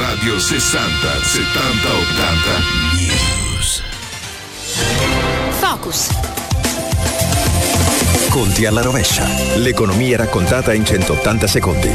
Radio 60 70 80 News. Focus. Conti alla rovescia. L'economia raccontata in 180 secondi.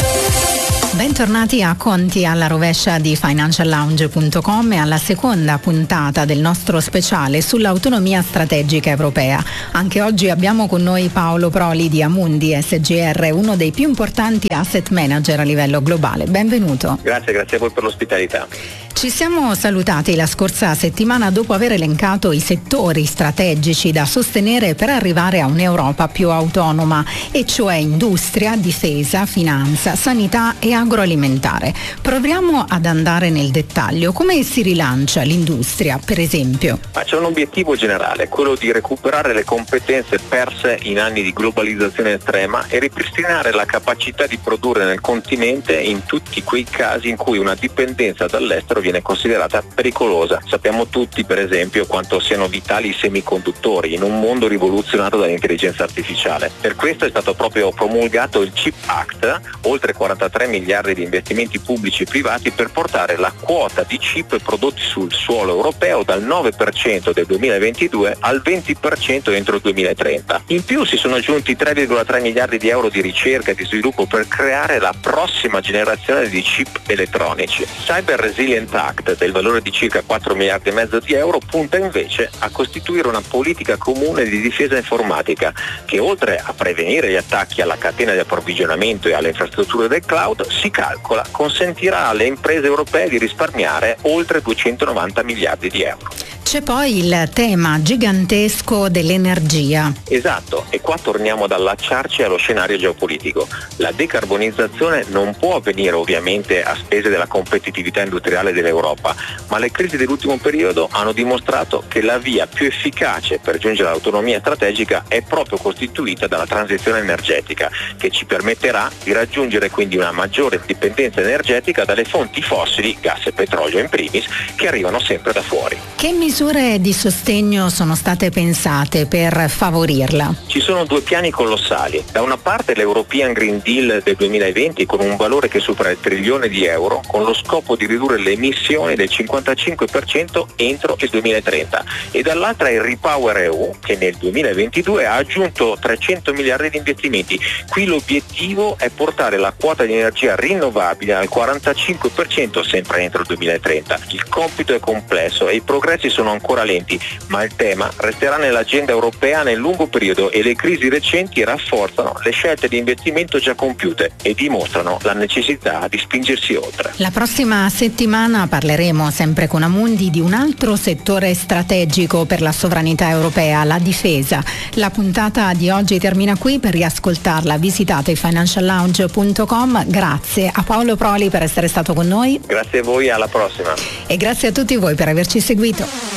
Bentornati a Conti alla rovescia di financiallounge.com e alla seconda puntata del nostro speciale sull'autonomia strategica europea. Anche oggi abbiamo con noi Paolo Proli di Amundi SGR, uno dei più importanti asset manager a livello globale. Benvenuto. Grazie a voi per l'ospitalità. Ci siamo salutati la scorsa settimana dopo aver elencato i settori strategici da sostenere per arrivare a un'Europa più autonoma, e cioè industria, difesa, finanza, sanità e agroalimentare. Proviamo ad andare nel dettaglio. Come si rilancia l'industria, per esempio? Ma c'è un obiettivo generale, quello di recuperare le competenze perse in anni di globalizzazione estrema e ripristinare la capacità di produrre nel continente in tutti quei casi in cui una dipendenza dall'estero viene considerata pericolosa. Sappiamo tutti, per esempio, quanto siano vitali i semiconduttori in un mondo rivoluzionato dall'intelligenza artificiale. Per questo è stato proprio promulgato il CHIP Act, oltre 43 miliardi di investimenti pubblici e privati per portare la quota di chip prodotti sul suolo europeo dal 9% del 2022 al 20% entro il 2030. In più si sono aggiunti 3,3 miliardi di euro di ricerca e di sviluppo per creare la prossima generazione di chip elettronici. Cyber Resilience Act, del valore di circa 4 miliardi e mezzo di euro, punta invece a costituire una politica comune di difesa informatica che, oltre a prevenire gli attacchi alla catena di approvvigionamento e alle infrastrutture del cloud, si calcola consentirà alle imprese europee di risparmiare oltre 290 miliardi di euro. C'è poi il tema gigantesco dell'energia. Esatto, e qua torniamo ad allacciarci allo scenario geopolitico. La decarbonizzazione non può avvenire ovviamente a spese della competitività industriale dell'Europa, ma le crisi dell'ultimo periodo hanno dimostrato che la via più efficace per giungere all'autonomia strategica è proprio costituita dalla transizione energetica, che ci permetterà di raggiungere quindi una maggiore dipendenza energetica dalle fonti fossili, gas e petrolio in primis, che arrivano sempre da fuori. Che misure di sostegno sono state pensate per favorirla? Ci sono due piani colossali. Da una parte l'European Green Deal del 2020 con un valore che supera il trilione di euro, con lo scopo di ridurre le emissioni del 55% entro il 2030, e dall'altra il Repower EU, che nel 2022 ha aggiunto 300 miliardi di investimenti. Qui l'obiettivo è portare la quota di energia rinnovabile al 45% sempre entro il 2030. Il compito è complesso e i progressi sono ancora lenti, ma il tema resterà nell'agenda europea nel lungo periodo e le crisi recenti rafforzano le scelte di investimento già compiute e dimostrano la necessità di spingersi oltre. La prossima settimana parleremo sempre con Amundi di un altro settore strategico per la sovranità europea, la difesa. La puntata di oggi termina qui. Per riascoltarla visitate financiallounge.com. Grazie a Paolo Proli per essere stato con noi. Grazie a voi, alla prossima. E grazie a tutti voi per averci seguito.